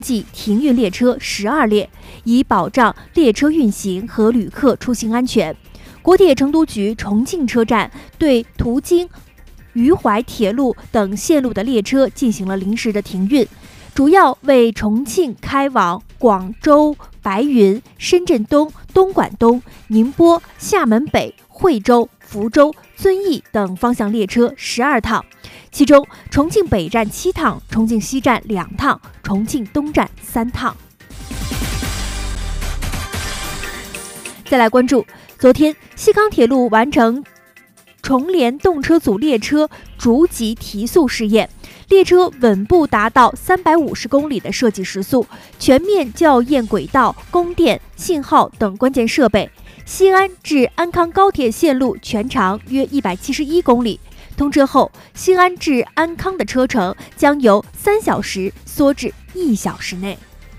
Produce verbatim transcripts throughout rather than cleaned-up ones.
计停运列车十二列，以保障列车运行和旅客出行安全。国铁成都局重庆车站对途经渝淮铁路等线路的列车进行了临时的停运，主要为重庆开往广州、白云、深圳东、东莞东、宁波、厦门北、惠州、福州、遵义等方向列车十二趟，其中重庆北站七趟，重庆西站两趟，重庆东站三趟。再来关注，昨天西康铁路完成重联动车组列车逐级提速试验，列车稳步达到三百五十公里的设计时速，全面校验轨道、供电、信号等关键设备。西安至安康高铁线路全长约一百七十一公里，通车后，西安至安康的车程将由三小时缩至一小时内。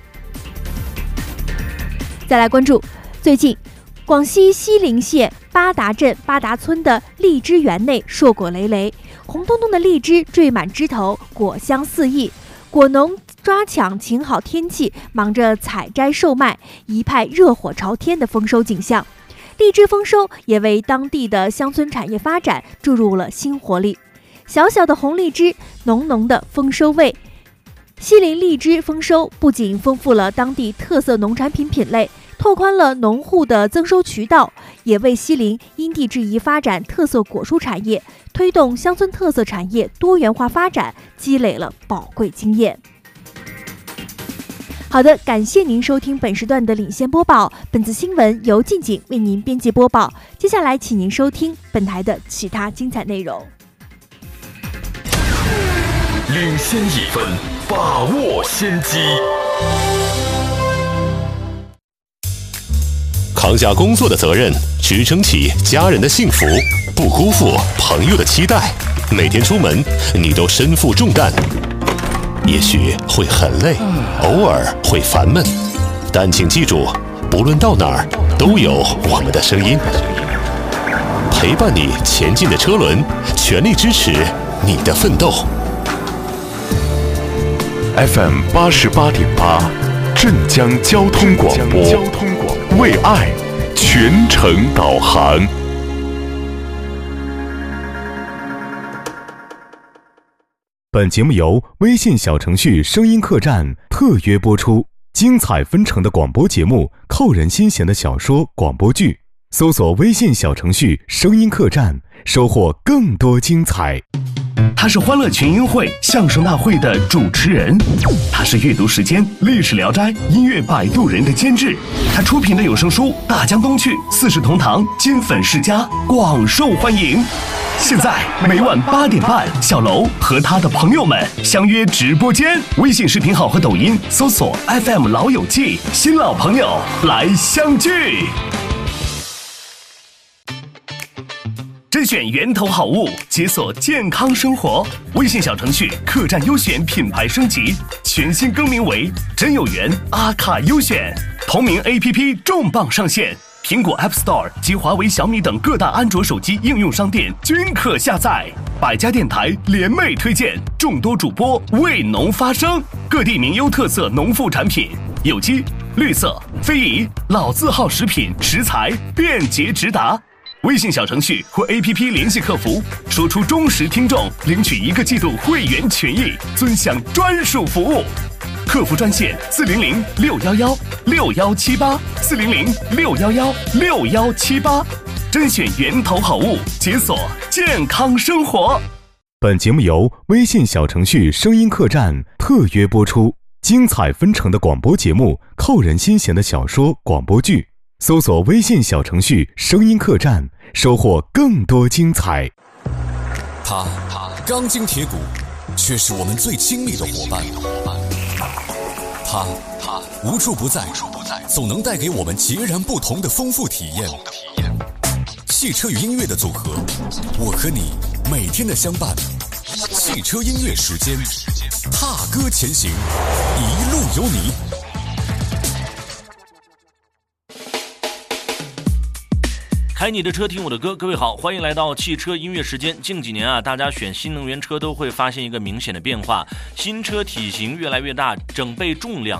再来关注，最近广西西陵县八达镇八达村的荔枝园内硕果累累，红彤彤的荔枝缀满枝头，果香四溢。果农抓抢晴好天气，忙着采摘售卖，一派热火朝天的丰收景象。荔枝丰收也为当地的乡村产业发展注入了新活力。小小的红荔枝，浓浓的丰收味。西陵荔枝丰收不仅丰富了当地特色农产品品类，拓宽了农户的增收渠道，也为西陵因地制宜发展特色果蔬产业，推动乡村特色产业多元化发展，积累了宝贵经验。好的，感谢您收听本时段的领先播报，本次新闻由静景为您编辑播报。接下来请您收听本台的其他精彩内容。 领先一分，把握先机。 扛下工作的责任，支撑起家人的幸福，不辜负朋友的期待。每天出门，你都身负重担，也许会很累，偶尔会烦闷，但请记住，不论到哪儿，都有我们的声音，陪伴你前进的车轮，全力支持你的奋斗。 F M 八十八点八，镇江交通广播，为爱全程导航。 本节目由微信小程序声音客栈特约播出，精彩纷呈的广播节目，扣人心弦的小说广播剧，搜索微信小程序声音客栈，收获更多精彩。 他是欢乐群英会相声大会的主持人，他是阅读时间历史聊斋音乐摆渡人的监制，他出品的有声书《大江东去》《四世同堂》金粉世家广受欢迎。现在每晚八点半，小楼和他的朋友们相约直播间，微信视频号和抖音搜索 F M 老友记，新老朋友来相聚。甄选源头好物，解锁健康生活。微信小程序客栈优选品牌升级，全新更名为真有缘阿卡优选。同名 A P P 重磅上线，苹果 App Store 及华为、小米等各大安卓手机应用商店均可下载。百家电台联袂推荐，众多主播为农发声，各地名优特色农副产品，有机、绿色、非遗、老字号食品食材便捷直达。微信小程序或 A P P 联系客服，说出忠实听众，领取一个季度会员权益，尊享专属服务。客服专线四零零六幺幺六幺七八四零零六幺幺六幺七八，甄选源头好物，解锁健康生活。 本节目由微信小程序声音客栈特约播出，精彩纷呈的广播节目，扣人心弦的小说广播剧。搜索微信小程序声音客栈，收获更多精彩。 他钢筋铁骨，却是我们最亲密的伙伴。他无处不在，总能带给我们截然不同的丰富体验。汽车与音乐的组合，我和你每天的相伴。汽车音乐时间，踏歌前行，一路有你。 开你的车，听我的歌。各位好，欢迎来到汽车音乐时间。近几年啊，大家选新能源车都会发现一个明显的变化，新车体型越来越大，整备重量